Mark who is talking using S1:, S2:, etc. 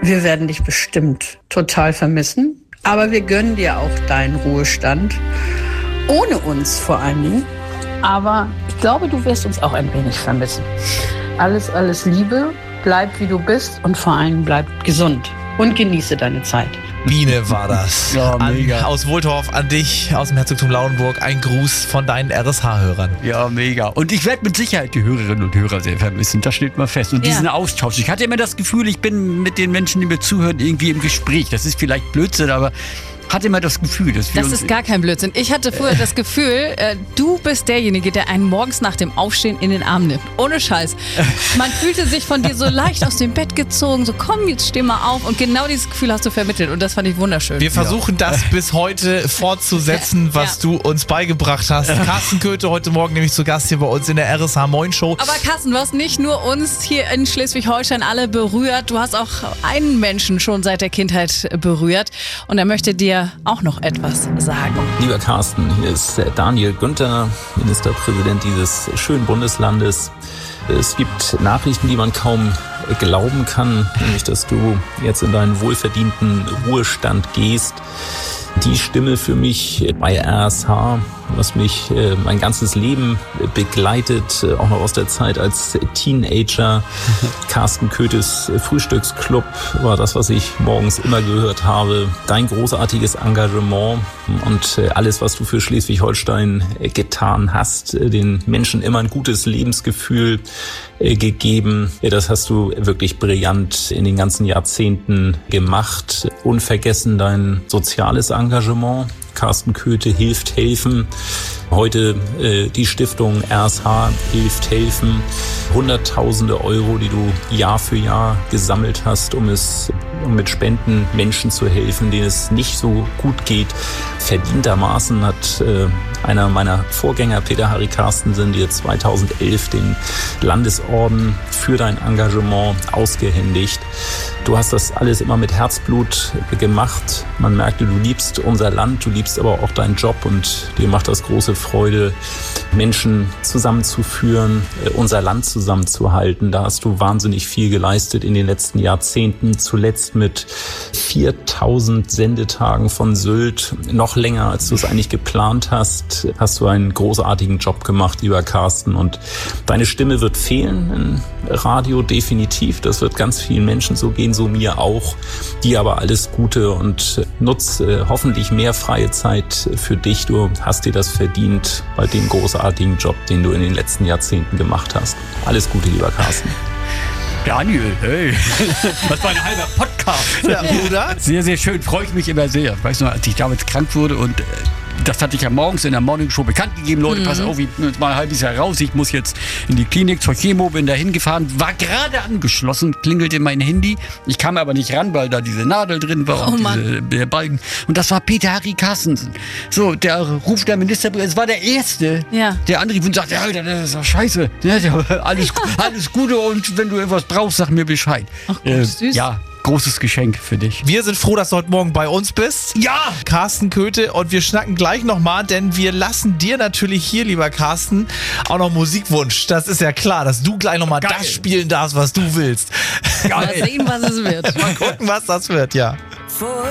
S1: Wir werden dich bestimmt total vermissen. Aber wir gönnen dir auch deinen Ruhestand. Ohne uns vor allen Dingen. Aber ich glaube, du wirst uns auch ein wenig vermissen. Alles Liebe. Bleib, wie du bist. Und vor allem bleib gesund. Und genieße deine Zeit.
S2: Biene war das.
S3: Ja, mega.
S2: Aus Wohltorf an dich, aus dem Herzogtum Lauenburg. Ein Gruß von deinen RSH-Hörern.
S3: Ja, mega. Und ich werde mit Sicherheit die Hörerinnen und Hörer sehr vermissen. Das steht mal fest. Und diesen Austausch. Ich hatte immer das Gefühl, ich bin mit den Menschen, die mir zuhören, irgendwie im Gespräch. Das ist vielleicht Blödsinn, aber hatte immer das Gefühl, dass wir
S4: Das ist gar kein Blödsinn. Ich hatte früher das Gefühl, du bist derjenige, der einen morgens nach dem Aufstehen in den Arm nimmt. Ohne Scheiß. Man fühlte sich von dir so leicht aus dem Bett gezogen, so komm, jetzt steh mal auf. Und genau dieses Gefühl hast du vermittelt und das fand ich wunderschön.
S2: Wir versuchen das bis heute fortzusetzen, was du uns beigebracht hast. Carsten Köthe heute Morgen nämlich zu Gast hier bei uns in der RSH Moin Show.
S4: Aber Carsten, du hast nicht nur uns hier in Schleswig-Holstein alle berührt, du hast auch einen Menschen schon seit der Kindheit berührt und er möchte dir auch noch etwas sagen.
S5: Lieber Carsten, hier ist Daniel Günther, Ministerpräsident dieses schönen Bundeslandes. Es gibt Nachrichten, die man kaum glauben kann, nämlich dass du jetzt in deinen wohlverdienten Ruhestand gehst. Die Stimme für mich bei RSH, was mich mein ganzes Leben begleitet, auch noch aus der Zeit als Teenager. Carsten Köthes Frühstücksclub war das, was ich morgens immer gehört habe. Dein großartiges Engagement und alles, was du für Schleswig-Holstein getan hast, den Menschen immer ein gutes Lebensgefühl gegeben. Ja, das hast du wirklich brillant in den ganzen Jahrzehnten gemacht. Unvergessen dein soziales Engagement. Carsten Köthe hilft helfen. Heute die Stiftung RSH hilft helfen. Hunderttausende Euro, die du Jahr für Jahr gesammelt hast, um mit Spenden Menschen zu helfen, denen es nicht so gut geht. Verdientermaßen hat einer meiner Vorgänger, Peter Harry Carstensen, dir 2011 den Landesorden für dein Engagement ausgehändigt. Du hast das alles immer mit Herzblut gemacht. Man merkte, du liebst unser Land, du liebst aber auch deinen Job und dir macht das große Freude, Menschen zusammenzuführen, unser Land zusammenzuhalten. Da hast du wahnsinnig viel geleistet in den letzten Jahrzehnten, zuletzt mit 4000 Sendetagen von Sylt. Noch länger, als du es eigentlich geplant hast, hast du einen großartigen Job gemacht, lieber Carsten. Und deine Stimme wird fehlen im Radio, definitiv. Das wird ganz vielen Menschen so gehen, so mir auch. Dir aber alles Gute und nutz hoffentlich mehr freie Zeit für dich. Du hast dir das verdient bei dem großartigen Job, den du in den letzten Jahrzehnten gemacht hast. Alles Gute, lieber Carsten.
S3: Daniel, hey, das war ein halber Podcast.
S2: Ja, oder?
S3: Sehr, sehr schön, freue ich mich immer sehr. Ich weiß noch, als ich damals krank wurde und das hatte ich ja morgens in der Morningshow bekannt gegeben. Leute, pass auf, ich bin jetzt mal ein halbes Jahr raus. Ich muss jetzt in die Klinik zur Chemo, bin da hingefahren, war gerade angeschlossen, klingelte mein Handy. Ich kam aber nicht ran, weil da diese Nadel drin war und diese Balken. Und das war Peter Harry Carstensen. So, der ruft der Ministerpräsident, es war der Erste, der anrief und sagte, Alter, das ist doch scheiße. Alles Gute und wenn du irgendwas brauchst, sag mir Bescheid.
S4: Ach Gott, süß.
S3: Ja. Großes Geschenk für dich.
S2: Wir sind froh, dass du heute Morgen bei uns bist.
S3: Ja!
S2: Carsten Köthe, und wir schnacken gleich nochmal, denn wir lassen dir natürlich hier, lieber Carsten, auch noch Musikwunsch. Das ist ja klar, dass du gleich nochmal das spielen darfst, was du willst.
S4: Mal sehen, was es wird.
S2: Mal gucken, was das wird, ja.